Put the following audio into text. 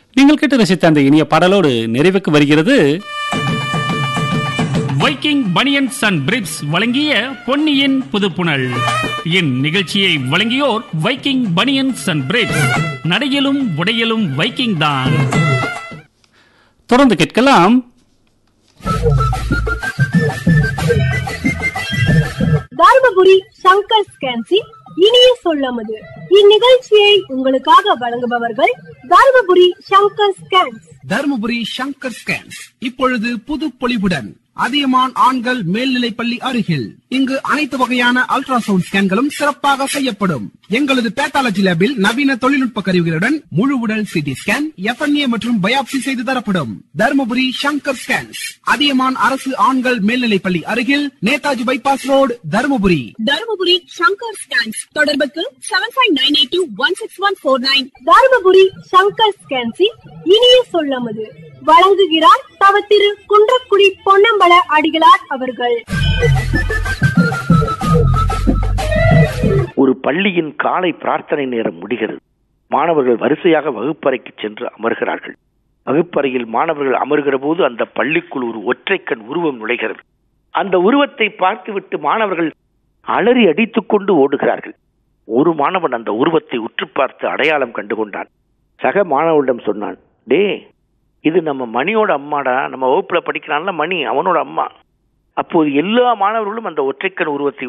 நீங்கள் கேட்டு ரசித்த அந்த இனிய பாடலோடு நிறைவுக்கு வருகிறது வைக்கிங் பனியன்ஸ் அண்ட் பிரிப்ஸ் வழங்கிய பொன்னியின் புதுப்புணல். இந்நிகழ்ச்சியை வழங்கியோர் வைக்கிங் பனியன்ஸ் அண்ட் பிரிப்ஸ். நடையிலும் உடையிலும் வைக்கிங் தான். தொடர்ந்து கேட்கலாம் தர்மபுரி சங்கர் ஸ்கேன்ஸின் இனிய சொல்லமது. இந்நிகழ்ச்சியை உங்களுக்காக வழங்குபவர்கள் தர்மபுரி சங்கர் ஸ்கேன்ஸ். தர்மபுரி சங்கர் ஸ்கேன்ஸ் இப்பொழுது புது பொலிவுடன் அதியமான் ஆண்கள் மேல்நிலைப்பள்ளி அருகில். இங்கு அனைத்து வகையான அல்ட்ராசவுண்ட் ஸ்கேன்களும் சிறப்பாக செய்யப்படும். எங்களது பேத்தாலஜி லேபில் நவீன தொழில்நுட்ப கருவிகளுடன் முழு உடல் சிடி ஸ்கேன், FNA மற்றும் பயாப்சி செய்து தரப்படும். தர்மபுரி சங்கர் ஸ்கேன்ஸ், அதியமான் அரசு ஆண்கள் மேல்நிலைப்பள்ளி அருகில், Netaji bypass road, Dharmapuri. Dharmapuri Shankar scans. தொடர்புக்கு 7598216149. தர்மபுரி சங்கர் ஸ்கேன்ஸின் இனிய சொல்லமது வழங்குகிறார் தவ திரு குன்றக்குடி பொன்னம்பல அடிகளார் அவர்கள். ஒரு பள்ளியின் காலை பிரார்த்தனை நேரம் முடிகிறது. மாணவர்கள் வரிசையாக வகுப்பறைக்கு சென்று அமர்கிறார்கள். வகுப்பறையில் மாணவர்கள் அமர்கிற போது அந்த பள்ளிக்குள் ஒரு ஒற்றைக்கண் உருவம் நுழைகிறது. அந்த உருவத்தை பார்த்துவிட்டு மாணவர்கள் அலறி அடித்துக் கொண்டு ஓடுகிறார்கள். ஒரு மாணவன் அந்த உருவத்தை உற்று பார்த்து அடையாளம் கண்டுகொண்டான். சக மாணவனிடம் சொன்னான், டே, இது நம்ம மணியோட அம்மாடா, நம்ம வகுப்புல படிக்கிறான்ல மணி, அவனோட அம்மா. அப்போது எல்லா மாணவர்களும் அந்த ஒற்றைக்கண் உருவத்தை